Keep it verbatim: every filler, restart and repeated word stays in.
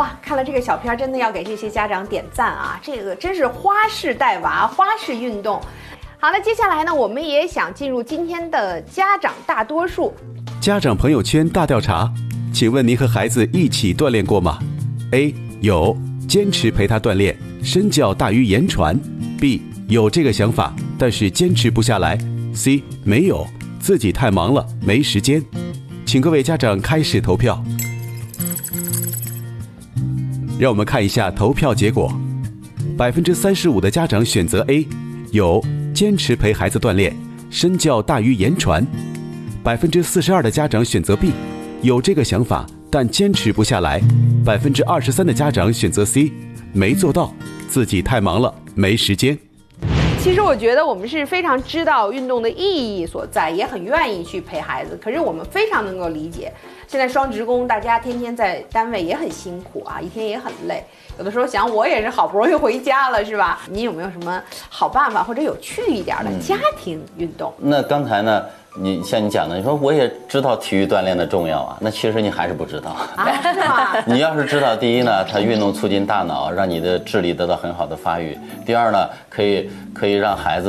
哇，看了这个小片，真的要给这些家长点赞啊！这个真是花式带娃，花式运动。好，那接下来呢，我们也想进入今天的家长大多数。 家长朋友圈大调查，请问您和孩子一起锻炼过吗 ？A. 有，坚持陪他锻炼，身教大于言传。B. 有这个想法，但是坚持不下来。C. 没有，自己太忙了，没时间。请各位家长开始投票。让我们看一下投票结果，百分之三十五的家长选择 A， 有，坚持陪孩子锻炼，身教大于言传。百分之四十二的家长选择 B， 有这个想法，但坚持不下来。百分之二十三的家长选择 C， 没做到，自己太忙了，没时间。 其实我觉得我们是非常知道运动的意义所在，也很愿意去陪孩子。可是我们非常能够理解，现在双职工，大家天天在单位也很辛苦啊，一天也很累。有的时候想，我也是好不容易回家了，是吧？你有没有什么好办法，或者有趣一点的家庭运动？ 嗯、那刚才呢？你像你讲的，你说我也知道体育锻炼的重要啊，那其实你还是不知道啊，是吗？ 你要是知道，第一呢，它运动促进大脑，让你的智力得到很好的发育；第二呢，可以可以让孩子